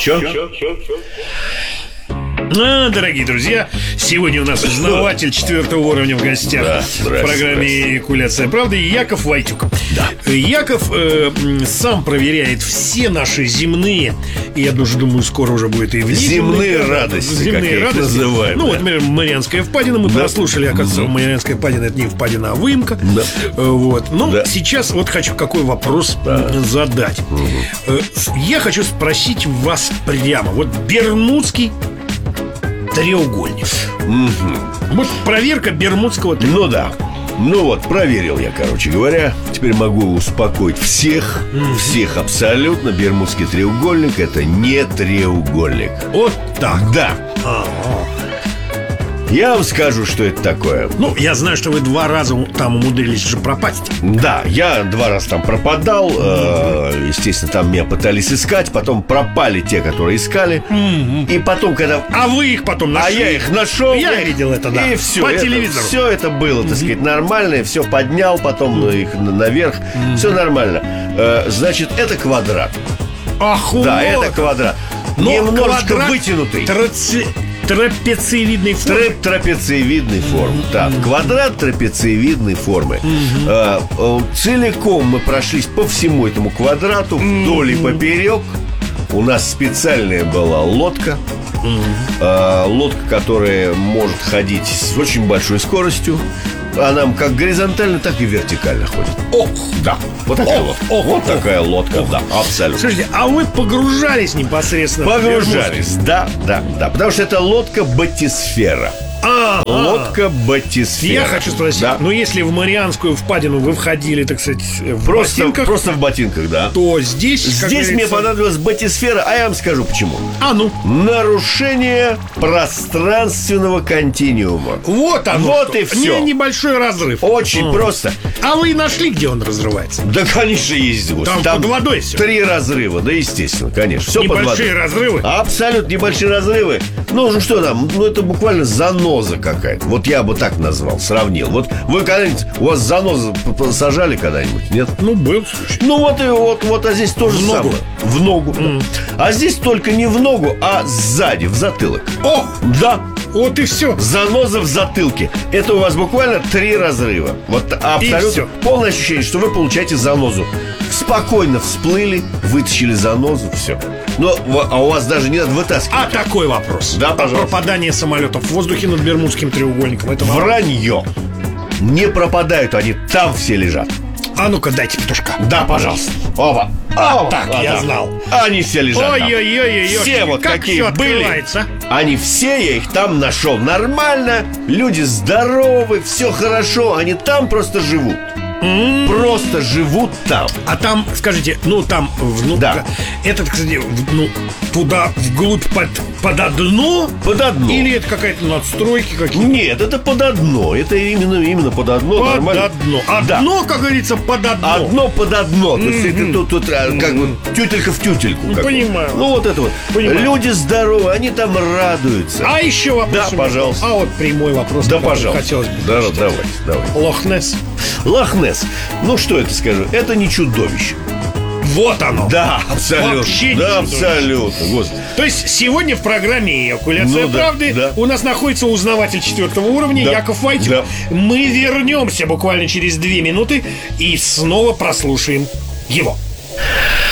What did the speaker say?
Чё? Дорогие друзья, сегодня у нас узнаватель 4-го уровня в гостях в программе «Экуляция правды» Яков Войтюк. Да. Яков сам проверяет все наши земные, и я даже думаю, скоро уже будет и земные радости, земные как радости. называем. Ну, вот, например, Марианская впадина. Мы прослушали, оказывается, Марианская впадина — это не впадина, а выемка. Вот. Но сейчас вот хочу какой вопрос задать. Я хочу спросить вас прямо. Вот Бермудский треугольник. Вот проверка Бермудского треугольника. Ну да. Ну вот, проверил я, короче говоря. Теперь могу успокоить всех. Всех абсолютно. Бермудский треугольник — это не треугольник. Вот так. Да. Я вам скажу, что это такое. Ну, я знаю, что вы 2 раза там умудрились уже пропасть. Да, я 2 раза там пропадал. Естественно, там меня пытались искать. Потом пропали те, которые искали. И потом, когда... А вы их потом нашли? А я их нашел. Я видел это, да. И все, по телевизору. Все это было, так сказать, нормально. Все поднял, потом их наверх. Все нормально. Значит, это квадрат. Ах, Да, вот. это квадрат. Но немножечко квадрат вытянутый. Трапециевидной формы. Трапециевидной формы. Так, квадрат трапециевидной формы. Целиком мы прошлись по всему этому квадрату, вдоль и поперек. У нас специальная была лодка. Лодка, которая может ходить с очень большой скоростью. Она как горизонтально, так и вертикально ходит. Ох, да. Вот такая лодка. Вот такая лодка, да, абсолютно. Слушайте, а вы погружались непосредственно? Погружались, да. Потому что это лодка батисфера. Лодка батисфера. Я хочу спросить, ну если в Марианскую впадину вы входили, так сказать, в ботинках, просто в ботинках, да, то здесь мне понадобилась батисфера, а я вам скажу почему. Нарушение пространственного континуума. Вот оно. Вот и все. Небольшой разрыв. Очень просто. А вы нашли, где он разрывается? Да, конечно, есть. Там под водой все. 3 разрыва, да, естественно, конечно. Все под водой. Небольшие разрывы? Абсолютно небольшие разрывы. Ну, что там? Ну, это буквально заноза какая-то. Вот я бы так назвал, сравнил. Вот вы когда-нибудь, у вас занозу сажали когда-нибудь, нет? Ну, был случай. Ну, вот, а здесь тоже самое. В ногу. Да. А здесь только не в ногу, а сзади, в затылок. О! Да. Вот и все. Заноза в затылке. Это у вас буквально 3 разрыва. Вот абсолютно полное ощущение, что вы получаете занозу. Спокойно всплыли, вытащили занозу, все. А у вас даже не надо вытаскивать. А такой вопрос. Да, пожалуйста. Пропадание самолетов в воздухе над Бермудским треугольником. Это вранье. Не пропадают они, там все лежат. А ну-ка, дайте петушка. Да, пожалуйста. Опа. Так, я знал. Они все лежат. Ой-ой-ой. Все вот как какие были. Они все, я их там нашел. Нормально. Люди здоровы, все хорошо. Они там просто живут. Просто живут там. А там, скажите, там да. Это, кстати, туда вглубь под дно? Под дно. Или это какая-то надстройки какие-то? Нет, это под дно. Это именно под дно. Под дно. Дно, как говорится, под дно. Одно под дно. То есть это тут как бы тютелька в тютельку. Понимаю. Вот это вот. Понимаю. Люди здоровы, они там радуются. А еще вопрос. Да, пожалуйста. А вот прямой вопрос. Да, пожалуйста. Хотелось бы. Да, давай. Лох-Несс. Лох-Несс. Ну, что это скажу? Это не чудовище. Вот оно. Да, абсолютно. Вообще да, абсолютно. Господи. То есть сегодня в программе «Экуляция правды» у нас находится узнаватель 4-го уровня Яков Войтюк. Да. Мы вернемся буквально через 2 минуты и снова прослушаем его.